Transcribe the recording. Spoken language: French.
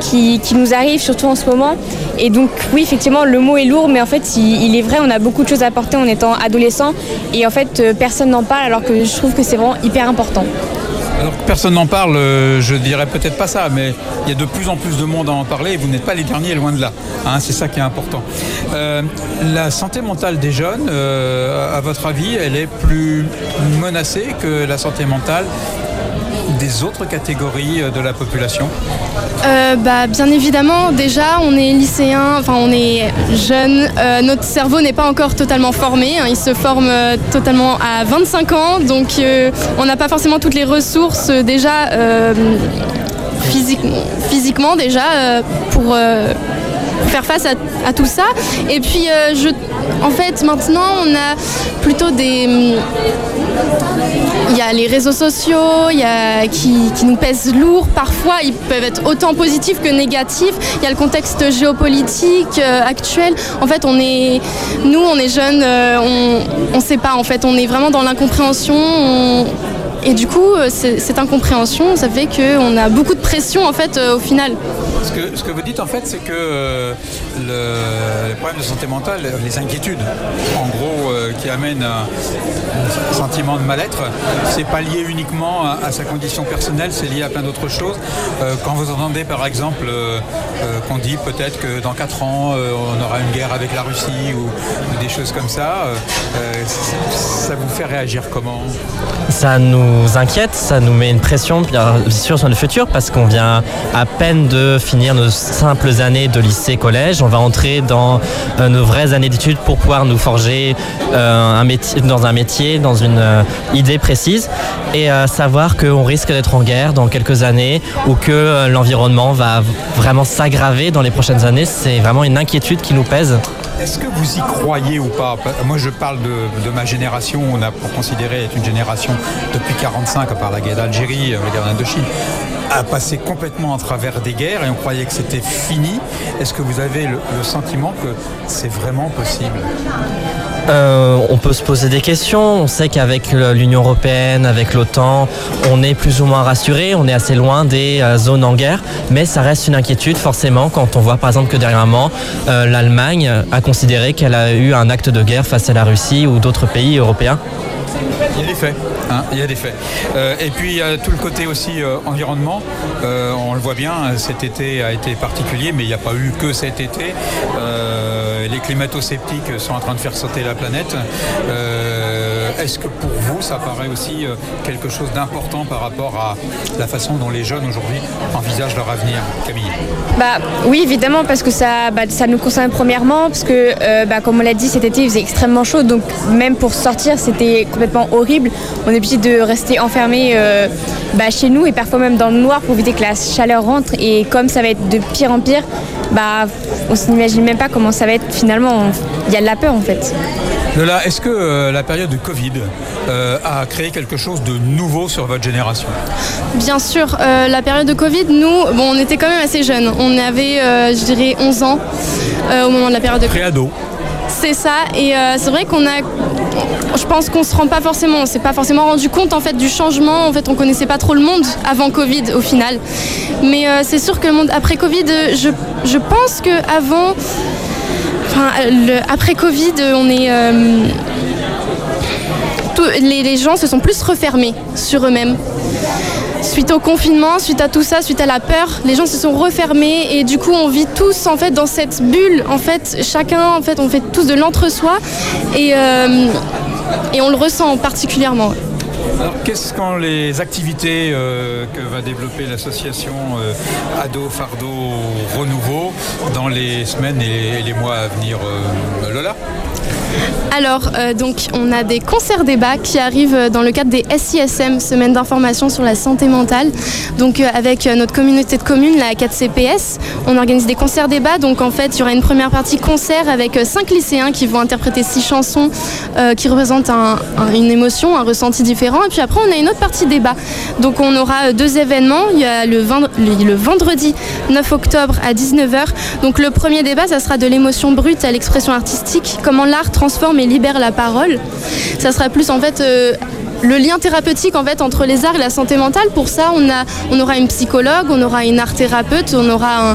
qui nous arrive, surtout en ce moment. Et donc oui, effectivement, le mot est lourd, mais en fait, il est vrai, on a beaucoup de choses à porter en étant adolescent. Et en fait, personne n'en parle, alors que je trouve que c'est vraiment hyper important. Alors que personne n'en parle, je dirais peut-être pas ça, mais il y a de plus en plus de monde à en parler et vous n'êtes pas les derniers, loin de là. C'est ça qui est important. La santé mentale des jeunes, à votre avis, elle est plus menacée que la santé mentale des autres catégories de la population? Bien évidemment, déjà on est lycéen, on est jeune, notre cerveau n'est pas encore totalement formé, il se forme totalement à 25 ans, donc on n'a pas forcément toutes les ressources déjà physiquement déjà pour faire face à tout ça. Et puis en fait maintenant on a plutôt il y a les réseaux sociaux, qui nous pèsent lourd parfois, ils peuvent être autant positifs que négatifs. Il y a le contexte géopolitique actuel. En fait, on est jeunes, on sait pas. En fait, on est vraiment dans l'incompréhension. Et du coup, cette incompréhension, ça fait qu'on a beaucoup de pression en fait au final. Ce que vous dites en fait, c'est que les problèmes de santé mentale, les inquiétudes, en gros, qui amènent un sentiment de mal-être, c'est pas lié uniquement à sa condition personnelle, c'est lié à plein d'autres choses. Quand vous entendez par exemple qu'on dit peut-être que dans 4 ans, on aura une guerre avec la Russie ou des choses comme ça, ça vous fait réagir comment ? Ça nous inquiète, ça nous met une pression bien sûr sur le futur parce qu'on vient à peine de finir nos simples années de lycée, collège. On va entrer dans nos vraies années d'études pour pouvoir nous forger dans un métier, dans une idée précise et savoir qu'on risque d'être en guerre dans quelques années ou que l'environnement va vraiment s'aggraver dans les prochaines années. C'est vraiment une inquiétude qui nous pèse. Est-ce que vous y croyez ou pas ? Moi, je parle de ma génération. On a pour considérer être une génération depuis 1945, à part la guerre d'Algérie, la guerre d'Indochine, a passé complètement à travers des guerres et on croyait que c'était fini. Est-ce que vous avez le sentiment que c'est vraiment possible ? On peut se poser des questions. On sait qu'avec l'Union européenne, avec l'OTAN, on est plus ou moins rassuré. On est assez loin des zones en guerre, mais ça reste une inquiétude forcément quand on voit par exemple que dernièrement l'Allemagne a considéré qu'elle a eu un acte de guerre face à la Russie ou d'autres pays européens. Il y a des faits. Il y a des faits. Et puis il y a tout le côté aussi environnement. On le voit bien, cet été a été particulier, mais il n'y a pas eu que cet été. Les climato-sceptiques sont en train de faire sauter la planète. Est-ce que pour vous, ça paraît aussi quelque chose d'important par rapport à la façon dont les jeunes aujourd'hui envisagent leur avenir, Camille ? Oui, évidemment, parce que ça nous concerne premièrement, parce que comme on l'a dit, cet été il faisait extrêmement chaud, donc même pour sortir, c'était complètement horrible. On est obligé de rester enfermé chez nous et parfois même dans le noir pour éviter que la chaleur rentre. Et comme ça va être de pire en pire, on s'imagine même pas comment ça va être finalement. Il y a de la peur en fait. Lola, est-ce que la période de Covid a créé quelque chose de nouveau sur votre génération ? Bien sûr, la période de Covid, nous, on était quand même assez jeunes. On avait, 11 ans au moment de la période de Covid. Pré-ado. C'est ça, et c'est vrai je pense qu'on on s'est pas forcément rendu compte en fait du changement. En fait, on connaissait pas trop le monde avant Covid au final. Mais c'est sûr que le monde après Covid, je pense que après Covid, on est les gens se sont plus refermés sur eux-mêmes. Suite au confinement, suite à tout ça, suite à la peur, les gens se sont refermés et du coup on vit tous en fait dans cette bulle. En fait, chacun, en fait, on fait tous de l'entre-soi et on le ressent particulièrement. Alors, qu'est-ce que les activités que va développer l'association Ado Fardeau Renouveau dans les semaines et les mois à venir, Lola ? Alors, donc, on a des concerts-débats qui arrivent dans le cadre des SISM, Semaine d'information sur la santé mentale. Donc, avec notre communauté de communes, la 4CPS, on organise des concerts-débats. Donc, en fait, il y aura une première partie concert avec 5 lycéens qui vont interpréter 6 chansons qui représentent une émotion, un ressenti différent. Et puis après, on a une autre partie débat. Donc, on aura 2 événements. Il y a le vendredi 9 octobre à 19h. Donc, le premier débat, ça sera de l'émotion brute à l'expression artistique. Comment l'art transforme et libère la parole. Ça sera plus en fait le lien thérapeutique en fait entre les arts et la santé mentale. Pour ça, on aura une psychologue, on aura une art thérapeute, on aura